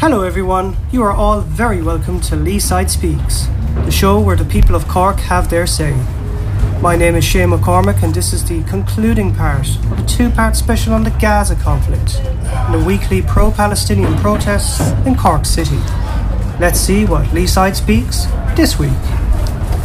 Hello everyone, you are all very welcome to Leeside Speaks, the show where the people of Cork have their say. My name is Shane McCormick and this is the concluding part of a two-part special on the Gaza conflict and the weekly pro-Palestinian protests in Cork City. Let's see what Leeside speaks this week.